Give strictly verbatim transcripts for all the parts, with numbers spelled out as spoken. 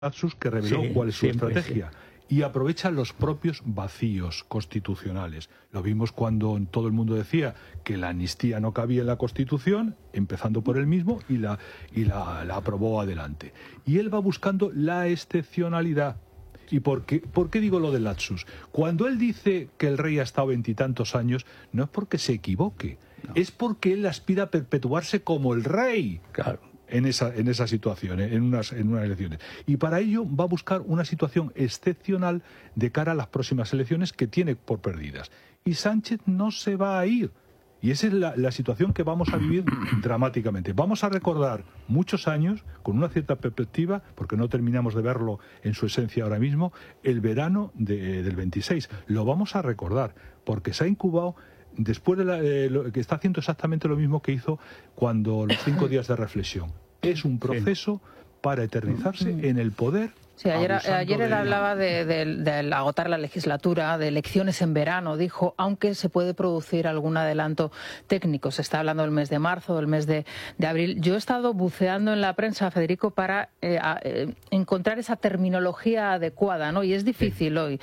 Latsus que reveló Sí, cuál es su siempre, estrategia. Sí. Y aprovecha los propios vacíos constitucionales. Lo vimos cuando todo el mundo decía que la amnistía no cabía en la Constitución, empezando por él mismo, y la, y la, la aprobó adelante. Y él va buscando la excepcionalidad. ¿Y por qué, por qué digo lo del Latsus? Cuando él dice que el rey ha estado veintitantos años, no es porque se equivoque, no. Es porque él aspira a perpetuarse como el rey. Claro. En esa, en esa situación, en unas, en unas elecciones. Y para ello va a buscar una situación excepcional de cara a las próximas elecciones que tiene por perdidas. Y Sánchez no se va a ir. Y esa es la, la situación que vamos a vivir dramáticamente. Vamos a recordar muchos años, con una cierta perspectiva, porque no terminamos de verlo en su esencia ahora mismo, el verano de, del veintiséis. Lo vamos a recordar, porque se ha incubado... Después de la, eh, lo, que está haciendo exactamente lo mismo que hizo cuando los cinco días de reflexión. Es un proceso sí. para eternizarse en el poder. Sí, ayer, ayer él de... hablaba de, de, de agotar la legislatura, de elecciones en verano, dijo, aunque se puede producir algún adelanto técnico. Se está hablando del mes de marzo, del mes de, de abril. Yo he estado buceando en la prensa, Federico, para eh, a, eh, encontrar esa terminología adecuada, ¿no? Y es difícil sí. hoy.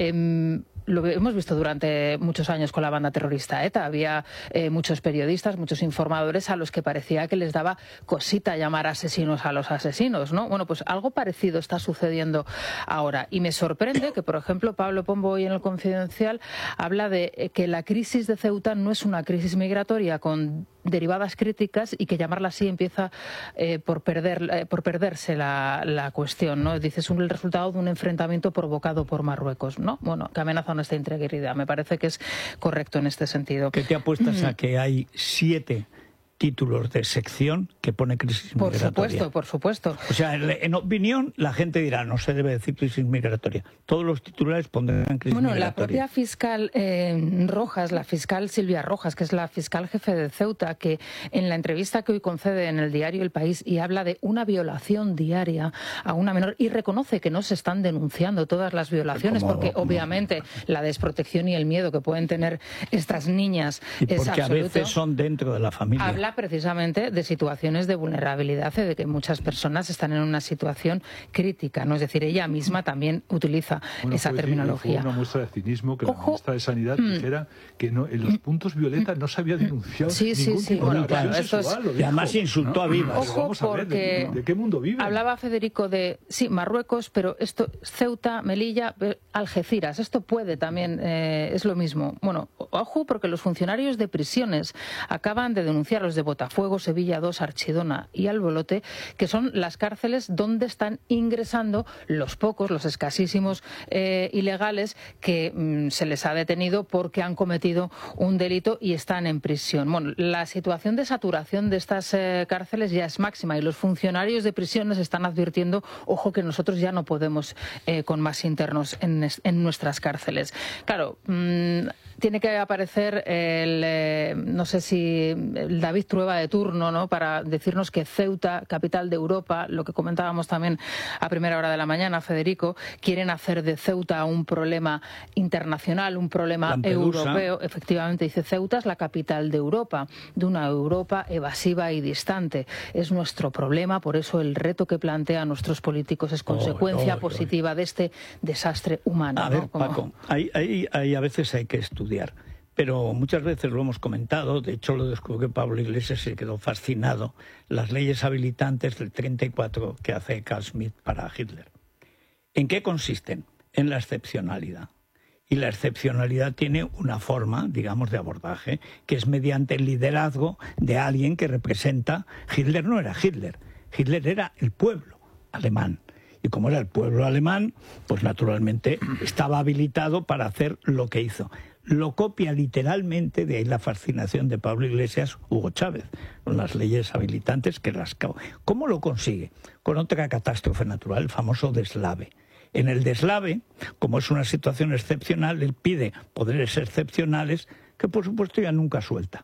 Eh, Lo hemos visto durante muchos años con la banda terrorista ETA. Había eh, muchos periodistas, muchos informadores a los que parecía que les daba cosita llamar asesinos a los asesinos, ¿no? Bueno, pues algo parecido está sucediendo ahora. Y me sorprende que, por ejemplo, Pablo Pombo hoy en el Confidencial habla de que la crisis de Ceuta no es una crisis migratoria con derivadas críticas y que llamarla así empieza eh, por perder eh, por perderse la, la cuestión, ¿no? Dice, es un, el resultado de un enfrentamiento provocado por Marruecos, ¿no? Bueno, que amenaza nuestra integridad. Me parece que es correcto en este sentido. ¿Qué te apuestas mm. a que hay siete títulos de sección que pone crisis por migratoria? Por supuesto, por supuesto. O sea, en opinión, la gente dirá, no se debe decir crisis migratoria. Todos los titulares pondrán crisis bueno, migratoria. Bueno, la propia fiscal eh, Rojas, la fiscal Silvia Rojas, que es la fiscal jefe de Ceuta, que en la entrevista que hoy concede en el diario El País y habla de una violación diaria a una menor y reconoce que no se están denunciando todas las violaciones, ¿Cómo? porque obviamente la desprotección y el miedo que pueden tener estas niñas y es porque absoluto. a veces son dentro de la familia. Habla precisamente de situaciones de vulnerabilidad y de que muchas personas están en una situación crítica, ¿no? Es decir, ella misma también utiliza bueno, esa fue, terminología. Fue una muestra de cinismo que Ojo. la ministra de Sanidad mm. dijera que no, en los puntos violetas no se había denunciado sí, sí, ningún sí. tipo Bueno, de claro, agresión esto sexual. es... Y además insultó ¿no? a Vivas. Ojo, Vamos a ver, porque ¿de, de qué mundo vive? Hablaba Federico de, sí, Marruecos, pero esto, Ceuta, Melilla, Algeciras, esto puede también, eh, es lo mismo. Bueno, ojo, porque los funcionarios de prisiones acaban de denunciar, los de Botafuego, Sevilla dos, Archidona y Albolote, que son las cárceles donde están ingresando los pocos, los escasísimos eh, ilegales que mm, se les ha detenido porque han cometido un delito y están en prisión. Bueno, la situación de saturación de estas eh, cárceles ya es máxima y los funcionarios de prisiones están advirtiendo, ojo, que nosotros ya no podemos eh, con más internos en, en nuestras cárceles. Claro, mmm, tiene que aparecer el, eh, no sé si el David Trueba de turno, ¿no?, para decirnos que Ceuta, capital de Europa, lo que comentábamos también a primera hora de la mañana, Federico, quieren hacer de Ceuta un problema internacional, un problema Lampedusa. europeo. Efectivamente, dice, Ceuta es la capital de Europa, de una Europa evasiva y distante. Es nuestro problema, por eso el reto que plantean nuestros políticos es consecuencia oh, oh, positiva oh. de este desastre humano. A ¿no? ver, Como... Paco, hay, hay, hay, a veces hay que estudiar. Pero muchas veces lo hemos comentado, de hecho lo descubrió que Pablo Iglesias se quedó fascinado, las leyes habilitantes del treinta y cuatro que hace Carl Schmitt para Hitler. ¿En qué consisten? En la excepcionalidad. Y la excepcionalidad tiene una forma, digamos, de abordaje, que es mediante el liderazgo de alguien que representa... Hitler no era Hitler, Hitler era el pueblo alemán. Y como era el pueblo alemán, pues naturalmente estaba habilitado para hacer lo que hizo. Lo copia literalmente, de ahí la fascinación de Pablo Iglesias, Hugo Chávez, con las leyes habilitantes que las... ¿Cómo lo consigue? Con otra catástrofe natural, el famoso deslave. En el deslave, como es una situación excepcional, él pide poderes excepcionales que por supuesto ya nunca suelta.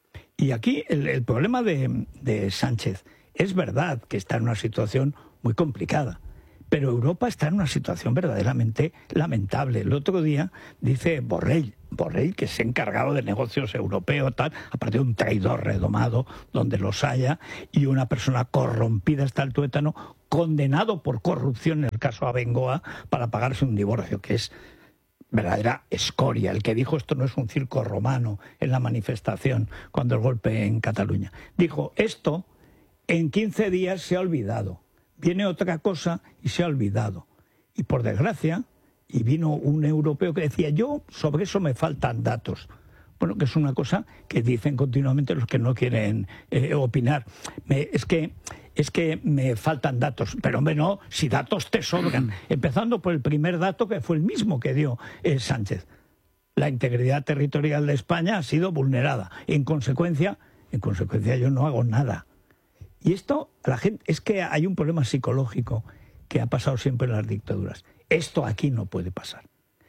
Y aquí el, el problema de, de Sánchez, es verdad que está en una situación muy complicada, pero Europa está en una situación verdaderamente lamentable. El otro día dice Borrell, Borrell, que se ha encargado de negocios europeos, tal, aparte de un traidor redomado, donde los haya, y una persona corrompida hasta el tuétano, condenado por corrupción en el caso Abengoa para pagarse un divorcio, que es verdadera escoria. El que dijo esto no es un circo romano en la manifestación cuando el golpe en Cataluña. Dijo, esto en quince días se ha olvidado. Viene otra cosa y se ha olvidado. Y por desgracia, y vino un europeo que decía, yo sobre eso me faltan datos. Bueno, que es una cosa que dicen continuamente los que no quieren eh, opinar. Me, es que es que me faltan datos, pero hombre, no, si datos te sobran. Empezando por el primer dato, que fue el mismo que dio eh, Sánchez. La integridad territorial de España ha sido vulnerada. En consecuencia, en consecuencia yo no hago nada. Y esto, la gente, es que hay un problema psicológico que ha pasado siempre en las dictaduras. Esto aquí no puede pasar.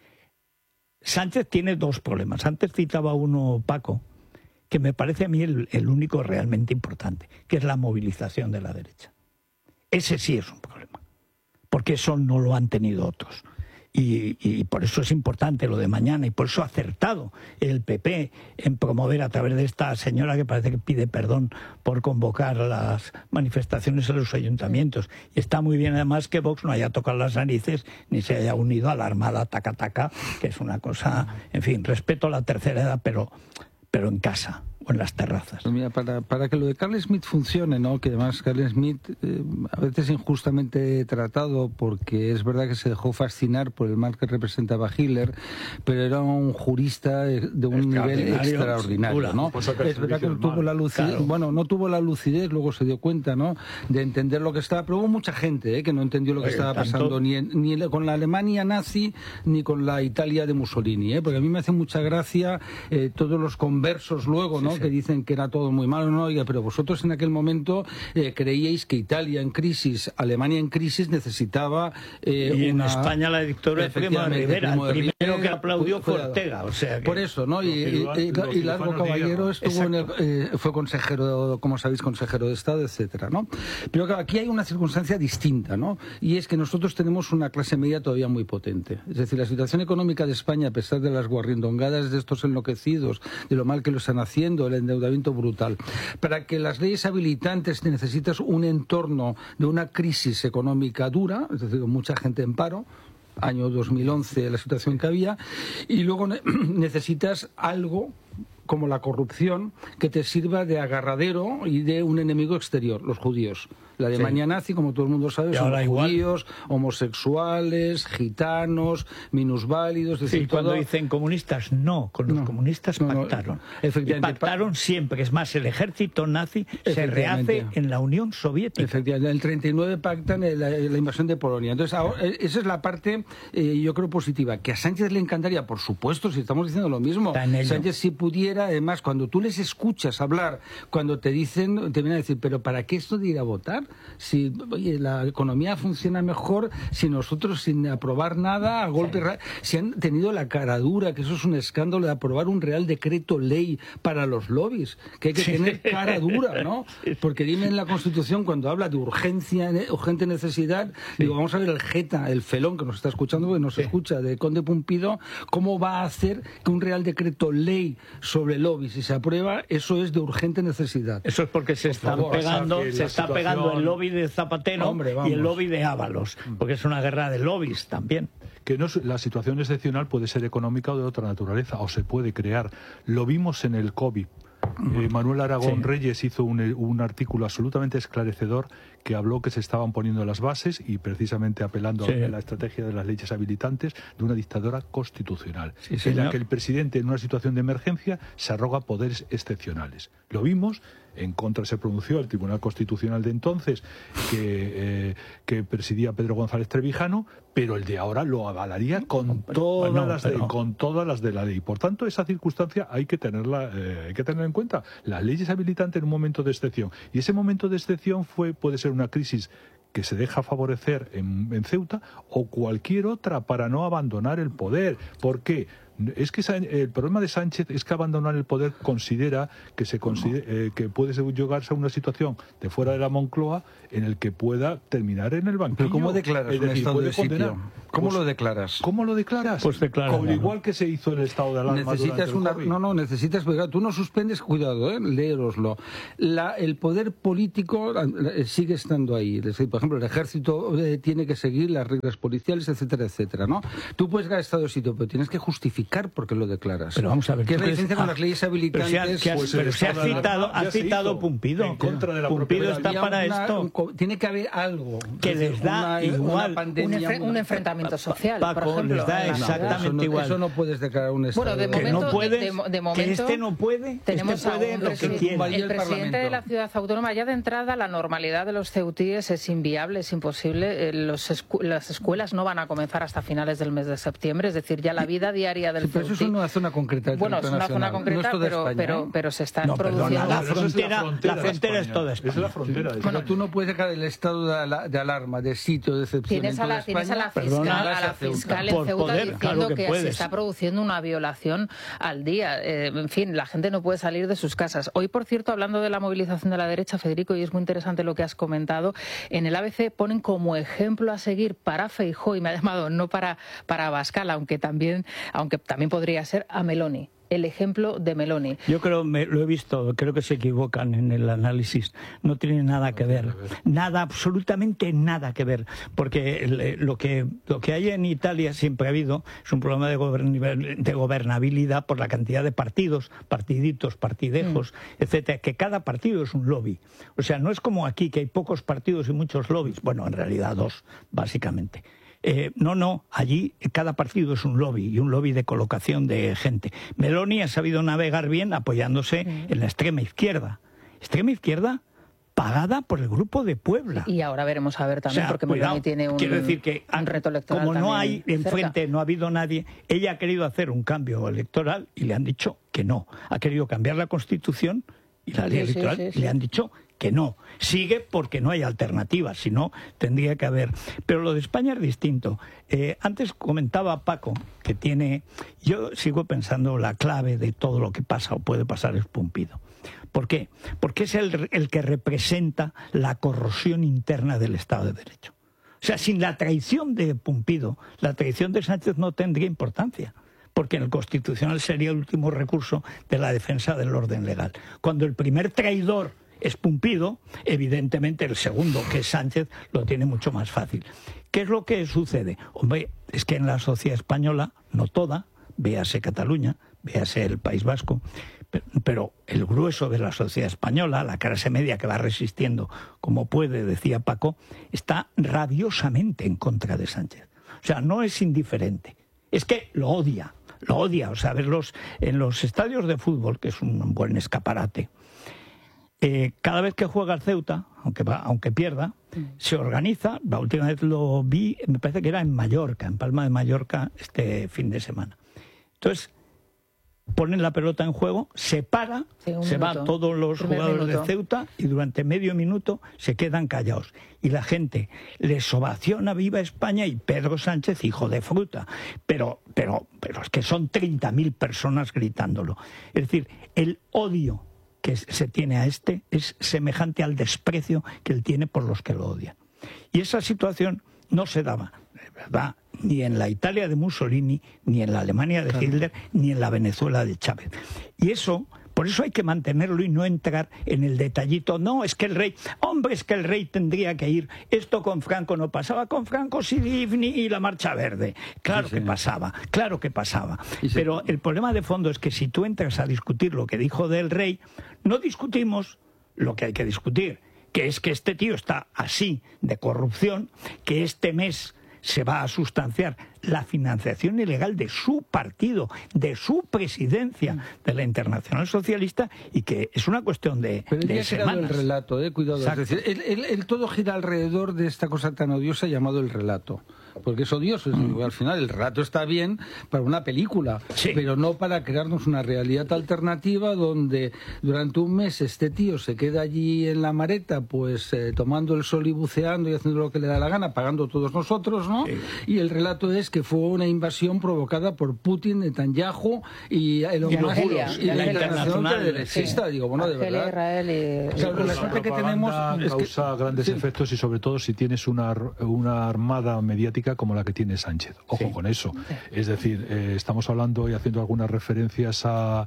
Sánchez tiene dos problemas. Antes citaba uno, Paco, que me parece a mí el, el único realmente importante, que es la movilización de la derecha. Ese sí es un problema, porque eso no lo han tenido otros. Y, y por eso es importante lo de mañana, y por eso ha acertado el P P en promover a través de esta señora que parece que pide perdón por convocar las manifestaciones en los ayuntamientos. Y está muy bien además que Vox no haya tocado las narices ni se haya unido a la Armada taca-taca, que es una cosa, en fin, respeto a la tercera edad, pero, pero en casa o en las terrazas. Pues mira, para, para que lo de Carl Schmitt funcione, ¿no? Que además Carl Schmitt eh, a veces injustamente tratado, porque es verdad que se dejó fascinar por el mal que representaba Hitler, pero era un jurista de un nivel extraordinario, ¿no? Pues es verdad que no tuvo la lucidez, claro. bueno, no tuvo la lucidez, luego se dio cuenta, ¿no? De entender lo que estaba, pero hubo mucha gente ¿eh? que no entendió lo que Oye, estaba tanto... pasando ni, en, ni con la Alemania nazi ni con la Italia de Mussolini, ¿eh? Porque a mí me hace mucha gracia eh, todos los conversos luego, ¿no? Sí, sí. Que dicen que era todo muy malo, no, oiga, pero vosotros en aquel momento eh, creíais que Italia en crisis, Alemania en crisis necesitaba eh, y una... en España la dictadura de Primo de Rivera, el primero Rivera, que aplaudió fue Ortega, o sea que... por eso, ¿no? Y, y, y, y Largo Caballero estuvo en el, eh, fue consejero, como sabéis, consejero de Estado, etcétera, ¿no? Pero claro, aquí hay una circunstancia distinta, ¿no? Y es que nosotros tenemos una clase media todavía muy potente. Es decir, la situación económica de España, a pesar de las guarrindongadas de estos enloquecidos, de lo mal que lo están haciendo, el endeudamiento brutal. Para que las leyes habilitantes necesitas un entorno de una crisis económica dura, es decir, mucha gente en paro, año dos mil once la situación que había, y luego necesitas algo como la corrupción que te sirva de agarradero y de un enemigo exterior, los judíos. La Alemania sí. nazi, como todo el mundo sabe, son judíos, igual. homosexuales, gitanos, minusválidos... Sí, cuando todo... dicen comunistas, no, con los no, comunistas no, pactaron. No, efectivamente, y pactaron siempre, es más, el ejército nazi se rehace en la Unión Soviética. Efectivamente, en el treinta y nueve pactan la, la invasión de Polonia. Entonces, ahora, esa es la parte, eh, yo creo, positiva. Que a Sánchez le encantaría, por supuesto, si estamos diciendo lo mismo, Sánchez si pudiera, además, cuando tú les escuchas hablar, cuando te dicen, te vienen a decir, pero ¿para qué esto de ir a votar? Si oye, la economía funciona mejor si nosotros sin aprobar nada a golpe sí. si han tenido la cara dura, que eso es un escándalo, de aprobar un real decreto ley para los lobbies, que hay que sí. tener cara dura, ¿no? Porque dime en la Constitución cuando habla de urgencia, urgente necesidad, sí. digo, vamos a ver el jeta, el felón que nos está escuchando, porque nos sí. escucha, de Conde Pumpido, cómo va a hacer que un real decreto ley sobre lobbies, si se aprueba, eso es de urgente necesidad. Eso es porque se están favor, pegando, se está situación... pegando el lobby de Zapatero Hombre, y el lobby de Ábalos, porque es una guerra de lobbies también. Que no, la situación excepcional puede ser económica o de otra naturaleza, o se puede crear. Lo vimos en el COVID. Eh, Manuel Aragón sí. Reyes hizo un, un artículo absolutamente esclarecedor que habló que se estaban poniendo las bases y precisamente apelando sí. a la estrategia de las leyes habilitantes de una dictadura constitucional, sí, en la que el presidente en una situación de emergencia se arroga poderes excepcionales. Lo vimos, en contra se pronunció el Tribunal Constitucional de entonces, que, eh, que presidía Pedro González Trevijano, pero el de ahora lo avalaría con todas, bueno, las de, pero... con todas las de la ley. Por tanto, esa circunstancia hay que tenerla, eh, hay que tener en cuenta. Las leyes habilitantes en un momento de excepción. Y ese momento de excepción fue, puede ser una crisis que se deja favorecer en, en Ceuta o cualquier otra para no abandonar el poder. ¿Por qué? Es que el problema de Sánchez es que abandonar el poder considera que se considera, eh, que puede llegarse a una situación de fuera de la Moncloa en el que pueda terminar en el banquillo. ¿Pero cómo declaras un estado de sitio? ¿Cómo pues, lo declaras? ¿Cómo lo declaras? Pues declara. Como igual que se hizo el estado de alarma. Necesitas una, no, no, necesitas, tú no suspendes, cuidado, ¿eh? Léeroslo. La, el poder político sigue estando ahí. Es decir, por ejemplo, el ejército eh, tiene que seguir las reglas policiales, etcétera, etcétera, ¿no? Tú puedes ganar estado de sitio, pero tienes que justificar por qué lo declaras. Pero vamos a ver. ¿Qué es la diferencia con las leyes habilitantes? Pero se ha, pues pero se ha citado, ha citado Pumpido. En contra de la Pumpido está para una, esto. Un, tiene que haber algo. Que les da una, igual. Una pandemia, un, enfre un enfrentamiento social, Paco, por ejemplo. Les da exactamente eso no, igual. Eso no puedes declarar un estado. Bueno, de que momento, no puedes, de, de, de momento, que este no puede, tenemos este puede a un lo que quiera. el, el presidente de la ciudad autónoma, ya de entrada, la normalidad de los ceutíes es inviable, es imposible. Eh, los escu las escuelas no van a comenzar hasta finales del mes de septiembre, es decir, ya la vida diaria del sí, pero ceutí... eso es una zona concreta. Bueno, es una zona concreta, no pero, España, pero, ¿eh? pero se están no, produciendo... Perdona, la, frontera, es la frontera, la frontera es toda España. Es la frontera. Sí. Bueno, tú no puedes dejar el estado de, ala de alarma, de sitio de excepción Tienes en a la, toda tienes España. a la fiscal, Perdona, a la fiscal en por Ceuta poder, diciendo claro que que, puedes. se está produciendo una violación al día. Eh, en fin, la gente no puede salir de sus casas. Hoy, por cierto, hablando de la movilización de la derecha, Federico, y es muy interesante lo que has comentado, en el A B C ponen como ejemplo a seguir para Feijóo, y me ha llamado no para, para Abascal, aunque también, aunque también podría ser a Meloni. El ejemplo de Meloni. Yo creo, me, lo he visto, creo que se equivocan en el análisis. No tiene nada que ver. Nada, absolutamente nada que ver. Porque el, lo, que, lo que hay en Italia siempre ha habido es un problema de, gobern, de gobernabilidad por la cantidad de partidos, partiditos, partidejos, mm. etcétera, que cada partido es un lobby. O sea, no es como aquí, que hay pocos partidos y muchos lobbies. Bueno, en realidad dos, básicamente. Eh, no, no, allí cada partido es un lobby, y un lobby de colocación de gente. Meloni ha sabido navegar bien apoyándose sí. en la extrema izquierda. Extrema izquierda pagada por el Grupo de Puebla. Y ahora veremos a ver también, o sea, porque cuidado, Meloni tiene un, quiero decir que, un reto electoral. Como no hay cerca. enfrente, no ha habido nadie, ella ha querido hacer un cambio electoral y le han dicho que no. Ha querido cambiar la Constitución y la ley sí, electoral sí, sí, sí. y le han dicho que no. Sigue porque no hay alternativa, si no tendría que haber. Pero lo de España es distinto. Eh, antes comentaba Paco que tiene... Yo sigo pensando la clave de todo lo que pasa o puede pasar es Pumpido. ¿Por qué? Porque es el, el que representa la corrosión interna del Estado de Derecho. O sea, sin la traición de Pumpido, la traición de Sánchez no tendría importancia, porque en el Constitucional sería el último recurso de la defensa del orden legal. Cuando el primer traidor es Pumpido, evidentemente el segundo, que es Sánchez, lo tiene mucho más fácil. ¿Qué es lo que sucede? Hombre, es que en la sociedad española, no toda, véase Cataluña, véase el País Vasco, pero el grueso de la sociedad española, la clase media que va resistiendo como puede, decía Paco, está rabiosamente en contra de Sánchez. O sea, no es indiferente, es que lo odia, lo odia. O sea, verlos en los estadios de fútbol, que es un buen escaparate, eh, cada vez que juega el Ceuta, aunque, va, aunque pierda, se organiza. La última vez lo vi, me parece que era en Mallorca, en Palma de Mallorca, este fin de semana. Entonces, ponen la pelota en juego, se para, sí, se minuto. van todos los Primer jugadores minuto. de Ceuta y durante medio minuto se quedan callados. Y la gente les ovaciona Viva España y Pedro Sánchez, hijo de fruta. Pero, pero, pero es que son treinta mil personas gritándolo. Es decir, el odio que se tiene a este es semejante al desprecio que él tiene por los que lo odian. Y esa situación no se daba, de verdad, ni en la Italia de Mussolini, ni en la Alemania de Hitler, claro. ni en la Venezuela de Chávez. Y eso, por eso hay que mantenerlo y no entrar en el detallito. No, es que el rey, hombre, es que el rey tendría que ir. Esto con Franco no pasaba, con Franco sí, y la Marcha Verde. Claro sí, que pasaba, claro que pasaba. Sí, Pero el problema de fondo es que si tú entras a discutir lo que dijo del rey, no discutimos lo que hay que discutir, que es que este tío está así de corrupción, que este mes se va a sustanciar la financiación ilegal de su partido, de su presidencia, de la Internacional Socialista, y que es una cuestión de, Pero de ya semanas. el relato, eh, cuidado. Es decir, el, el, el todo gira alrededor de esta cosa tan odiosa llamado el relato. Porque es odioso, es, mm. al final el relato está bien para una película, sí. pero no para crearnos una realidad alternativa donde durante un mes este tío se queda allí en la mareta, pues eh, tomando el sol y buceando y haciendo lo que le da la gana, pagando todos nosotros, ¿no? Sí. Y el relato es que fue una invasión provocada por Putin, Netanyahu y el y, Argelia, y, y la, la internacional derechista, sí. digo, bueno, Argelia, de verdad. Israel y... O sea, la suerte que tenemos es que causa grandes sí. efectos y sobre todo si tienes una, una armada mediática mediática como la que tiene Sánchez. Ojo sí. con eso. Es decir, eh, estamos hablando y haciendo algunas referencias a...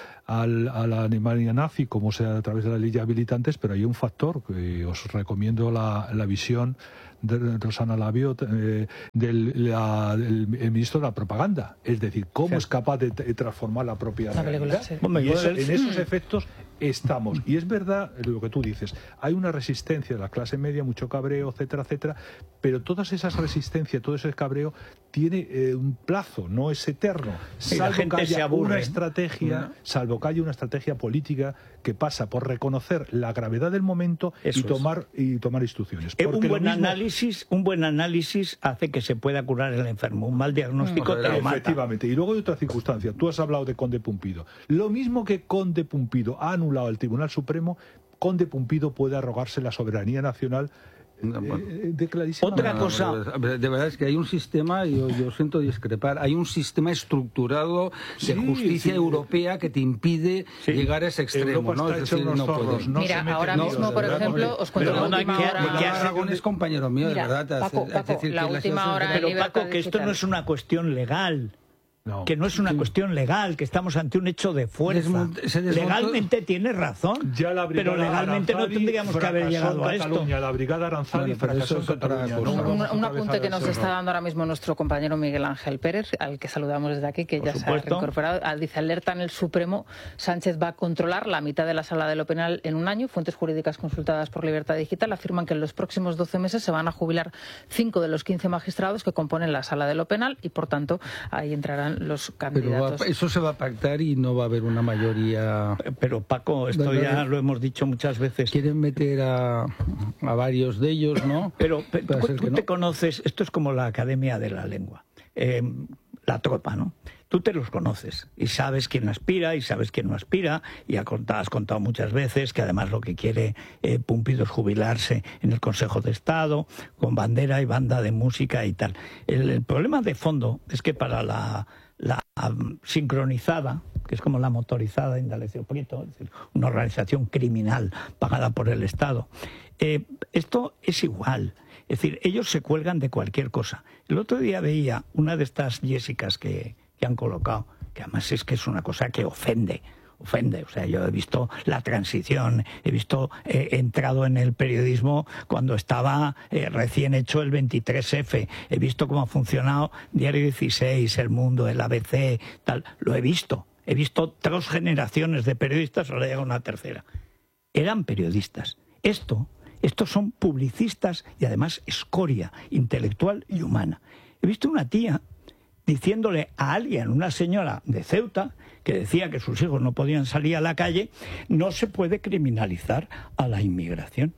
Al, a la Alemania nazi, como sea a través de las leyes habilitantes, pero hay un factor que os recomiendo la, la visión de Rosana Labio, eh, del, la, del el ministro de la propaganda, es decir, cómo sí. es capaz de, de transformar la propia la realidad. Sí. Y eso, en esos efectos estamos. Y es verdad lo que tú dices, hay una resistencia de la clase media, mucho cabreo, etcétera, etcétera, pero todas esas resistencias, todo ese cabreo tiene eh, un plazo, no es eterno. Salvo que haya una estrategia, ¿no? salvo que haya una estrategia política que pasa por reconocer la gravedad del momento y tomar, es. y tomar instrucciones. Porque un buen mismo... análisis, un buen análisis hace que se pueda curar el enfermo. Un mal diagnóstico mm. te lo mata. Efectivamente. Y luego hay otra circunstancia. Tú has hablado de Conde Pumpido. Lo mismo que Conde Pumpido ha anulado el Tribunal Supremo, Conde Pumpido puede arrogarse la soberanía nacional. No, bueno. eh, de clarísima Otra manera. cosa, de verdad es que hay un sistema, yo, yo siento discrepar, hay un sistema estructurado sí, de justicia sí, europea que te impide sí. llegar a ese extremo, ¿no? Es decir, no zorros, no Mira, ahora no, mismo, por ejemplo, os cuento pero la no última que, hora. que Aragón es compañero mío, Mira, de verdad. Paco, es Paco, decir, la que última hora pero en Paco, que esto digital. no es una cuestión legal. No. Que no es una sí. cuestión legal, que estamos ante un hecho de fuerza. Desmont se legalmente tiene razón, ya la pero legalmente Aranzadi no tendríamos que haber llegado a esto. La brigada Aranzadi bueno, fracasó en Cataluña. No, un, un apunte que nos está dando ahora mismo nuestro compañero Miguel Ángel Pérez, al que saludamos desde aquí, que Por ya supuesto. se ha reincorporado. Dice, alerta en el Supremo, Sánchez va a controlar la mitad de la sala de lo penal en un año. Fuentes jurídicas consultadas por Libertad Digital afirman que en los próximos doce meses se van a jubilar cinco de los quince magistrados que componen la sala de lo penal y, por tanto, ahí entrarán los candidatos. Pero va, eso se va a pactar y no va a haber una mayoría. Pero Paco, esto ya lo hemos dicho muchas veces. Quieren meter a, a varios de ellos, ¿no? Pero, pero tú, tú no. te conoces, esto es como la Academia de la Lengua, eh, la tropa, ¿no? Tú te los conoces y sabes quién aspira y sabes quién no aspira, y has contado, has contado muchas veces que además lo que quiere eh, Pumpido es jubilarse en el Consejo de Estado con bandera y banda de música y tal. El, el problema de fondo es que para la la um, sincronizada, que es como la motorizada de Indalecio Prieto, es decir, una organización criminal pagada por el Estado. Eh, esto es igual, es decir, ellos se cuelgan de cualquier cosa. El otro día veía una de estas Jessicas que, que han colocado, que además es que es una cosa que ofende, ofende. O sea, yo he visto la transición, he visto, eh, he entrado en el periodismo cuando estaba eh, recién hecho el veintitrés efe, he visto cómo ha funcionado Diario dieciséis, El Mundo, el A B C, tal, lo he visto. He visto tres generaciones de periodistas, ahora llega una tercera. Eran periodistas. Esto, estos son publicistas y además escoria intelectual y humana. He visto una tía diciéndole a alguien, una señora de Ceuta, que decía que sus hijos no podían salir a la calle, no se puede criminalizar a la inmigración.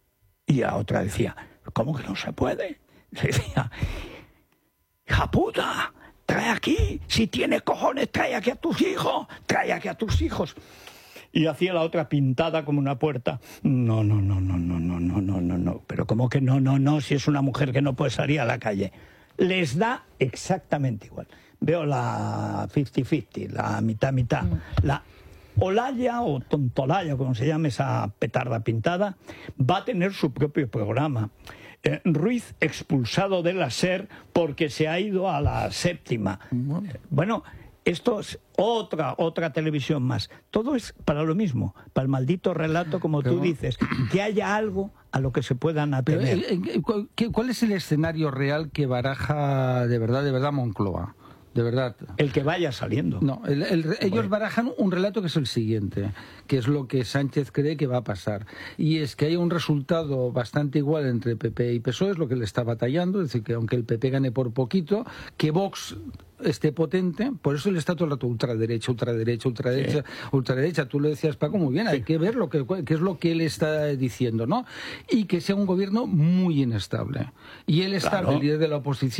Y a otra decía, ¿cómo que no se puede? Decía, hija puta, trae aquí, si tienes cojones, trae aquí a tus hijos, trae aquí a tus hijos. Y hacía la otra pintada como una puerta. No, no, no, no, no, no, no, no, no, no. Pero ¿cómo que no, no, no, si es una mujer que no puede salir a la calle? Les da exactamente igual. Veo la cincuenta cincuenta, la mitad-mitad. Mm. La Olaya o Tontolaya, como se llame esa petarda pintada, va a tener su propio programa. Eh, Ruiz expulsado de la SER porque se ha ido a la séptima. Mm. Eh, bueno, esto es otra, otra televisión más. Todo es para lo mismo, para el maldito relato, como tú dices, que haya algo a lo que se puedan atener. Pero, ¿cuál es el escenario real que baraja de verdad, de verdad Moncloa? De verdad. El que vaya saliendo. No, el, el, ellos barajan un relato que es el siguiente, que es lo que Sánchez cree que va a pasar. Y es que hay un resultado bastante igual entre P P y P S O E, es lo que le está batallando, es decir, que aunque el P P gane por poquito, que Vox esté potente, por eso él está todo el rato ultraderecha, ultraderecha, ultraderecha, sí. ultraderecha. Tú lo decías, Paco, muy bien, sí. hay que ver lo que, qué es lo que él está diciendo, ¿no? Y que sea un gobierno muy inestable. Y él está, claro. el líder de la oposición,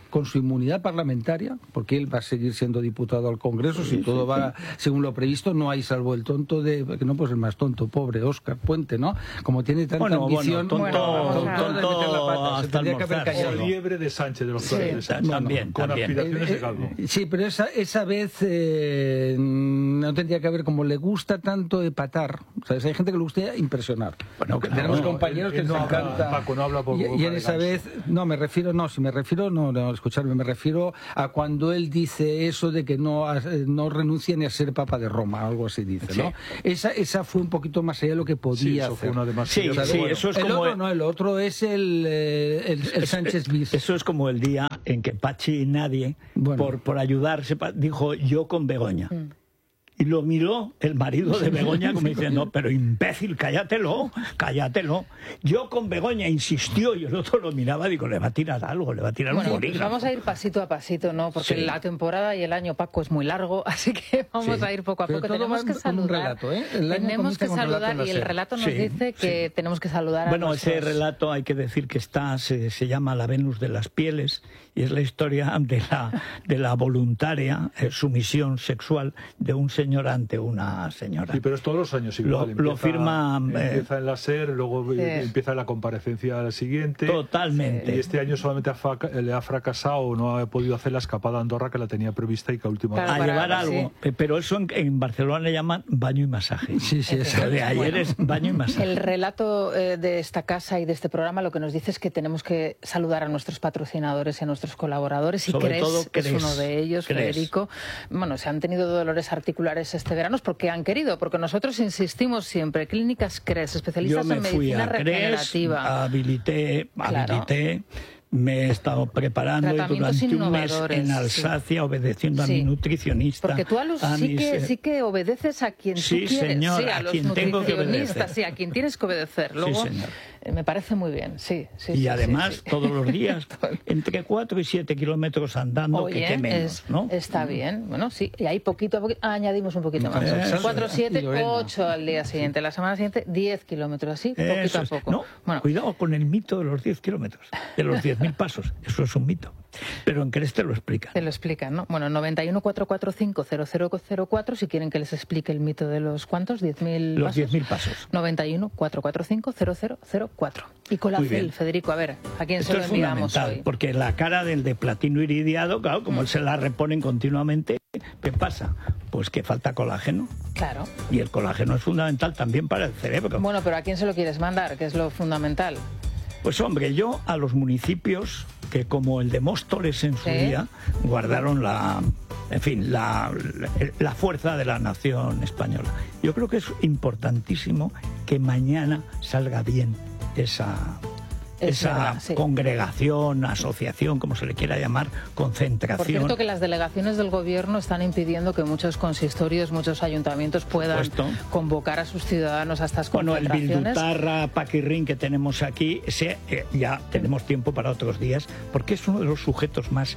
con su inmunidad parlamentaria, porque él va a seguir siendo diputado al Congreso, sí, si todo sí, va sí. según lo previsto, no hay salvo el tonto de, que no pues el más tonto, pobre Óscar Puente, ¿no? Como tiene tanta bueno, ambición, bueno, tonto, bueno, tonto, tonto, tonto de meter la pata, se tendría que haber callado. La liebre de Sánchez de los sí, de Sánchez. También, con también. aspiraciones Eh, de calvo. eh, sí, pero esa, esa vez eh, no tendría que haber, como le gusta tanto epatar, ¿sabes? Hay gente que le gusta impresionar. Bueno, que tenemos no, compañeros él, él que no les habla, encanta. Paco, no habla por y, y en esa vez, no, me refiero, no, si me refiero, no, no, escucharme, me refiero a cuando él dice eso de que no, no renuncia ni a ser Papa de Roma, algo así dice, sí. ¿no? Esa, esa fue un poquito más allá de lo que podía sí, eso hacer. Fue una sí, sí, bueno, eso es el como otro el... no, el otro es el, el, el, el Sánchez bis. Eso es como el día en que Pachi y nadie, bueno. por, por ayudarse, dijo yo con Begoña. Mm. Y lo miró el marido de Begoña como diciendo, pero imbécil, cállatelo, cállatelo. Yo con Begoña insistió y el otro lo miraba, digo, le va a tirar algo, le va a tirar bueno, un bolígrafo. Vamos a ir pasito a pasito, ¿no? Porque sí. la temporada y el año, Paco, es muy largo, así que vamos sí. a ir poco a poco. Pero tenemos que saludar. Un relato, ¿eh? Tenemos que saludar y el relato nos sí. dice que sí. tenemos que saludar a Bueno, nuestros... ese relato hay que decir que está, se, se llama La Venus de las Pieles y es la historia de la, de la voluntaria eh, sumisión sexual de un señor ante una señora. Sí, pero es todos los años igual. Lo, empieza, lo firma... Empieza en la SER, luego sí. empieza la comparecencia al siguiente. Totalmente. Y este año solamente ha, le ha fracasado, no ha podido hacer la escapada a Andorra que la tenía prevista y que a última hora... A llevar algo. Sí. Pero eso en, en Barcelona le llaman baño y masaje. Sí, sí. Eso de ayer bueno, es baño y masaje. El relato eh, de esta casa y de este programa lo que nos dice es que tenemos que saludar a nuestros patrocinadores y a nuestros colaboradores. Y Sobre Cres, todo, que Cres, es uno de ellos, Cres. Federico. Bueno, se han tenido dolores articulares este verano porque han querido, porque nosotros insistimos siempre, Clínicas Cres, especialistas Yo me en fui medicina a regenerativa. Cres, habilité, habilité, claro. me he estado preparando durante un mes en Alsacia, sí. obedeciendo sí. a mi nutricionista. Porque tú a los, a sí, que, sí que obedeces a quien sí, tú quieres, señor, sí, a, a los quien tengo que obedecer. Sí, a quien tienes que obedecer. Luego, sí, señor. Me parece muy bien, sí. sí y sí, además, sí, sí. todos los días, entre cuatro y siete kilómetros andando, Oye, que, que menos, es, ¿no? Está bien, bueno, sí, y ahí poquito a poquito, añadimos un poquito más. cuatro, siete, ocho al día siguiente, la semana siguiente, diez kilómetros, así, poquito Eso a es. poco. No, bueno. Cuidado con el mito de los diez kilómetros, de los diez mil pasos, eso es un mito. Pero en Cres te lo explican. Te lo explican, ¿no? Bueno, noventa y uno, cuatrocientos cuarenta y cinco, cero cero cero cuatro, si quieren que les explique el mito de los ¿cuántos? ¿diez mil pasos? Los diez mil pasos. noventa y uno, cuatrocientos cuarenta y cinco, cero cero cero cuatro. Y Colacel, Federico, a ver, ¿a quién Esto se lo es enviamos hoy? Porque la cara del de platino iridiado, claro, como mm. se la reponen continuamente, ¿qué pasa? Pues que falta colágeno. Claro. Y el colágeno es fundamental también para el cerebro. Bueno, pero ¿a quién se lo quieres mandar? ¿Qué es lo fundamental? Pues hombre, yo a los municipios que como el de Móstoles en su ¿Sí? día guardaron la, en fin, la, la fuerza de la nación española. Yo creo que es importantísimo que mañana salga bien esa... Es esa verdad, sí. congregación, asociación, como se le quiera llamar, concentración. Por cierto, que las delegaciones del gobierno están impidiendo que muchos consistorios, muchos ayuntamientos puedan Puesto. convocar a sus ciudadanos a estas bueno, concentraciones. Bueno, el Bildutarra, Paquirrín que tenemos aquí, ese, eh, ya tenemos tiempo para otros días, porque es uno de los sujetos más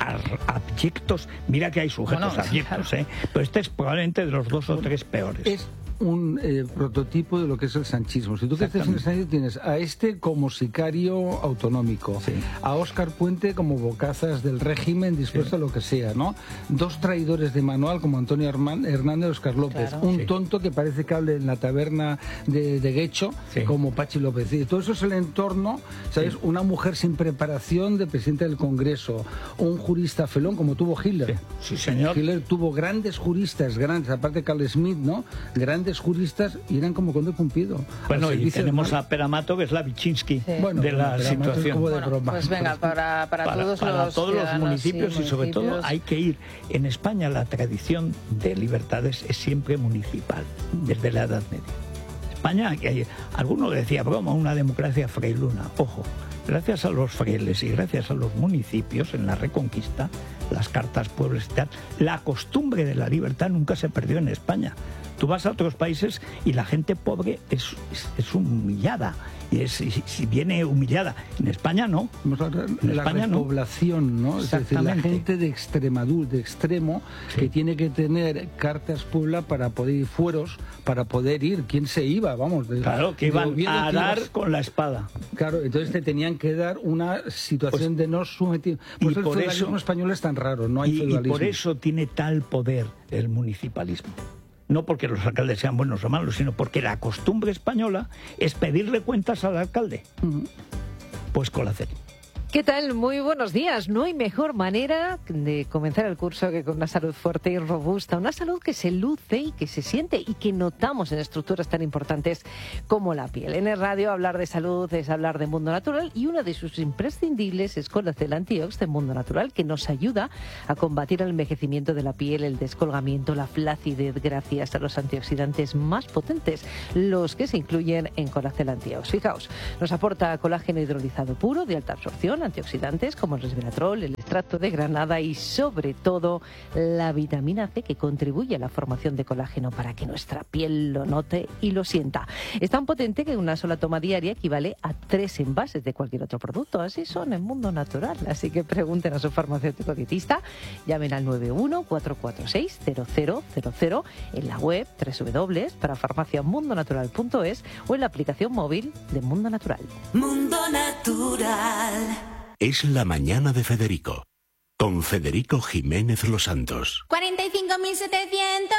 abyectos. Mira que hay sujetos bueno, abyectos, claro. ¿eh? Pero este es probablemente de los dos o tres peores. Es un eh, prototipo de lo que es el sanchismo. Si tú creces en el sanchismo, tienes a este como sicario autonómico, sí. a Óscar Puente como bocazas del régimen dispuesto sí. a lo que sea, ¿no? Dos traidores de manual como Antonio Hernández y Óscar López. Claro. Un sí. tonto que parece que hable en la taberna de, de Guecho sí. como Pachi López. Y todo eso es el entorno, ¿sabes? Sí. Una mujer sin preparación de presidente del Congreso, un jurista felón como tuvo Hitler. Sí, sí señor. Hitler tuvo grandes juristas, grandes, aparte de Carl Schmitt, ¿no? Grandes juristas y eran como Conde Pumpido. Bueno, y tenemos a Peramato, que es la Vichinsky sí. bueno, de la situación. De bueno, pues venga, para, para, para todos, para los, todos los municipios y, y sobre todo hay que ir. En España la tradición de libertades es siempre municipal, desde la Edad Media. España, hay, alguno decía, broma, una democracia frailuna. Ojo, gracias a los frailes y gracias a los municipios en la Reconquista, las cartas pueblos y tal, la costumbre de la libertad nunca se perdió en España. Tú vas a otros países y la gente pobre es, es, es humillada. Y es, si, si viene humillada. En España no. En la España repoblación, ¿no? Es decir, la gente de Extremadura, de extremo, sí. que tiene que tener cartas Puebla para poder ir, fueros, para poder ir. ¿Quién se iba? Vamos. De, claro, que iban a dar ibas... con la espada. Claro, entonces te tenían que dar una situación pues, de no someter. Por eso el feudalismo español es tan raro, no hay y, feudalismo. Y por eso tiene tal poder el municipalismo. No porque los alcaldes sean buenos o malos, sino porque la costumbre española es pedirle cuentas al alcalde. Uh-huh. Pues Colacel. ¿Qué tal? Muy buenos días. No hay mejor manera de comenzar el curso que con una salud fuerte y robusta, una salud que se luce y que se siente y que notamos en estructuras tan importantes como la piel. En el radio hablar de salud es hablar de Mundo Natural y una de sus imprescindibles es Colacel Antiox de Mundo Natural, que nos ayuda a combatir el envejecimiento de la piel, el descolgamiento, la flacidez gracias a los antioxidantes más potentes, los que se incluyen en Colacel Antiox. Fijaos, nos aporta colágeno hidrolizado puro de alta absorción, antioxidantes como el resveratrol, el extracto de granada y sobre todo la vitamina C, que contribuye a la formación de colágeno para que nuestra piel lo note y lo sienta. Es tan potente que una sola toma diaria equivale a tres envases de cualquier otro producto. Así son en Mundo Natural. Así que pregunten a su farmacéutico dietista, llamen al nueve uno cuatro cuatro seis cero cero cero cero, en la web doble u doble u doble u punto para farmacia mundo natural punto es o en la aplicación móvil de Mundo Natural. Mundo Natural. Es la mañana de Federico, con Federico Jiménez Los Santos. cuarenta y cinco mil setecientos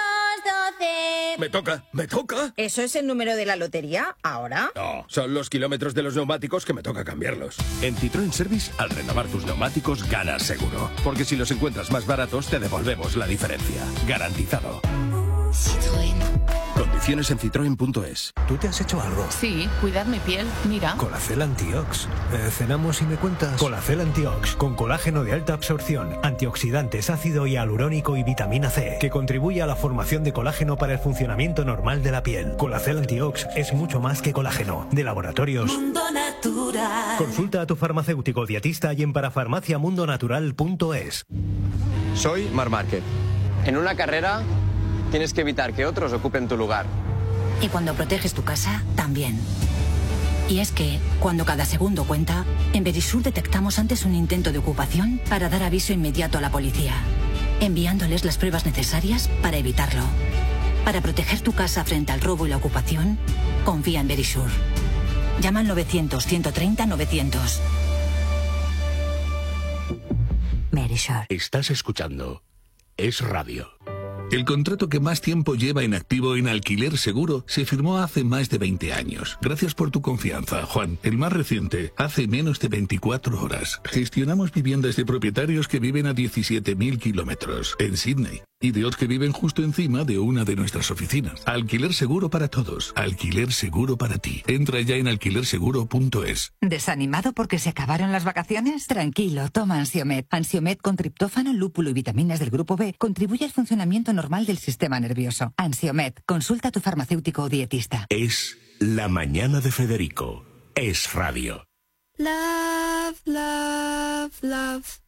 doce. Me toca, me toca. ¿Eso es el número de la lotería ahora? No, son los kilómetros de los neumáticos que me toca cambiarlos. En Citroën Service, al renovar tus neumáticos, ganas seguro. Porque si los encuentras más baratos, te devolvemos la diferencia. Garantizado. Citroën. Condiciones en citroen punto es. ¿Tú te has hecho algo? Sí, cuidar mi piel, mira. Colacel Antiox. Eh, ¿Cenamos y me cuentas? Colacel Antiox, con colágeno de alta absorción, antioxidantes, ácido hialurónico y vitamina C, que contribuye a la formación de colágeno para el funcionamiento normal de la piel. Colacel Antiox es mucho más que colágeno. De laboratorios Mundo Natural. Consulta a tu farmacéutico dietista y en parafarmacia mundo natural punto es. Soy Marc Márquez. En una carrera tienes que evitar que otros ocupen tu lugar. Y cuando proteges tu casa, también. Y es que, cuando cada segundo cuenta, en Verisur detectamos antes un intento de ocupación para dar aviso inmediato a la policía, enviándoles las pruebas necesarias para evitarlo. Para proteger tu casa frente al robo y la ocupación, confía en Verisur. Llama al novecientos, ciento treinta, novecientos. Verisur. Estás escuchando Es Radio. El contrato que más tiempo lleva en activo en Alquiler Seguro se firmó hace más de veinte años. Gracias por tu confianza, Juan. El más reciente, hace menos de veinticuatro horas. Gestionamos viviendas de propietarios que viven a diecisiete mil kilómetros en Sydney y de otros que viven justo encima de una de nuestras oficinas. Alquiler Seguro para todos. Alquiler Seguro para ti. Entra ya en alquiler seguro punto es. ¿Desanimado porque se acabaron las vacaciones? Tranquilo, toma Ansiomet. Ansiomet con triptófano, lúpulo y vitaminas del grupo B contribuye al funcionamiento normal del sistema nervioso. Ansiomet, consulta a tu farmacéutico o dietista. Es la mañana de Federico. Es Radio. Love, love, love.